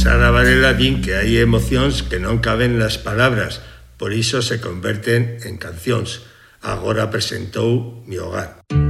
Sara Varela din que hai emocións que non caben nas palabras, por iso se converten en cancións. Agora presentou Mi Hogar.